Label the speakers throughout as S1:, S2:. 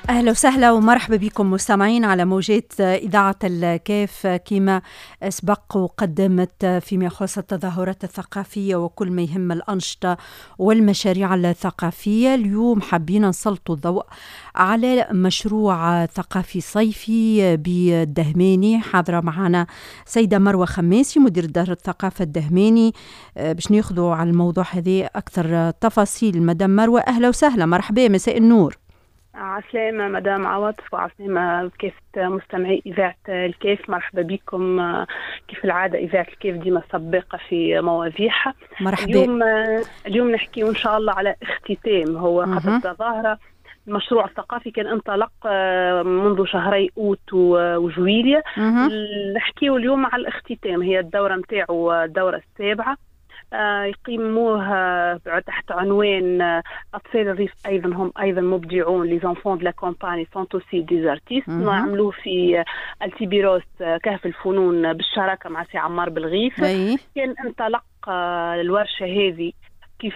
S1: أهلا وسهلا ومرحبا بكم مستمعين على موجات إذاعة الكاف. كما سبق وقدمت فيما يخص التظاهرات الثقافية وكل ما يهم الأنشطة والمشاريع الثقافية، اليوم حابين نسلطوا الضوء على مشروع ثقافي صيفي بالدهماني. حاضرة معنا سيدة مروة خماسي مدير دار الثقافة الدهماني باش ناخذوا على الموضوع هذا أكثر تفاصيل. مدام مروة أهلا وسهلا، مرحبا، مساء النور.
S2: عسلامة مدام عواطف وعسلامة كيف مستمعي إذاعة الكيف، مرحبا بكم. كيف العادة إذاعة الكيف ديما سباقة في مواضيعها.
S1: مرحبا.
S2: اليوم نحكي إن شاء الله على اختتام هو خط التظاهرة. المشروع الثقافي كان انطلق منذ شهري أوت وجويلية. نحكيه اليوم على الاختتام، هي الدورة متاعه الدورة السابعة. يقيموها تحت عنوان أطفال الريف أيضا هم أيضا مبدعون، لي زانفون دو لا كومباني سون اوسي دي ارتيست. نعملوه في التيبيروس كهف الفنون بالشراكة مع سي عمار بالغيث. كان انطلق الورشة هذه كيف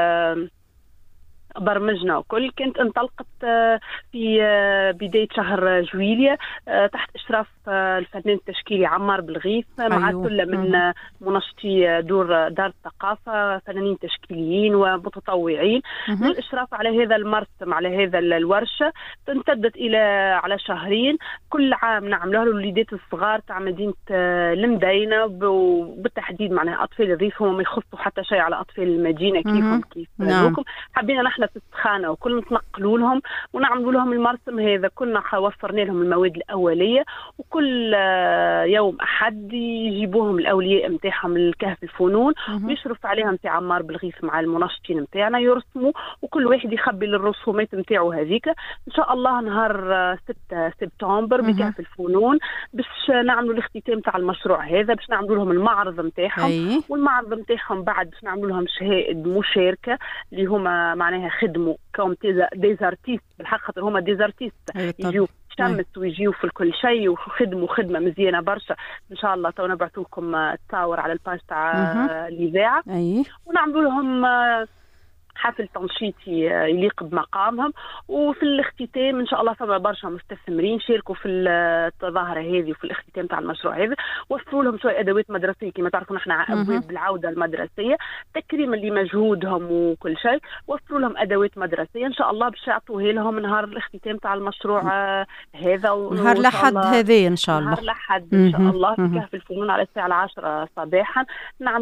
S2: برمجنا وكل كانت انطلقت في بداية شهر جويلية تحت إشراف الفنان التشكيلي عمار بالغيث مع سلة من منشطي دار الثقافة، فنانين تشكيليين ومتطوعين. للإشراف على هذا المرسم، على هذا الورشة امتدت إلى على شهرين. كل عام نعملوها للوليدات الصغار تاع مدينة المدينة، وبالتحديد معناها أطفال الريف هم ما يخصوا حتى شيء على أطفال المدينة كيفهم كيف لكم. حبينا نحن في السخانة وكل نتنقلوا لهم ونعملوا لهم المرسم هذا. كنا وفرنا لهم المواد الأولية، وكل يوم أحد يجيبوهم الأولياء متاعهم الكهف الفنون ويشرف عليهم سي عمار بالغيث مع المنشطين متاعنا يرسموا، وكل واحد يخبي للرسومات متاعه هذيك. إن شاء الله نهار 6 سبتمبر بكهف الفنون باش نعملوا الاختتام تاع المشروع هذا، باش نعملوا لهم المعرض متاعهم. والمعرض متاعهم بعد باش نعملوا لهم شهائد مشاركة اللي هما معناها خدموا كوم ديزارتيست، بالحق هما ديزارتيست يجيو شمس ويجيو في كل شيء وخدموا خدمة مزيانة برشا. إن شاء الله تو نبعثوا لكم التصاور على الباج تاع الإذاعة. ونعملوا لهم حفل تنشيطي يليق بمقامهم. وفي الاختتام ان شاء الله فما برشا مستثمرين شاركوا في التظاهره هذه وفي الاختتام تاع المشروع هذا. وفروا لهم شويه ادوات مدرسيه، كما تعرفوا نحن ابواب العوده المدرسيه تكريما لمجهودهم وكل شيء. وفروا لهم ادوات مدرسيه ان شاء الله باش يعطوها لهم نهار الاختتام تاع المشروع هذا.
S1: نهار الاحد هذا ان شاء الله،
S2: نهار الاحد ان شاء الله في كهف الفنون على الساعه 10 صباحا. نعم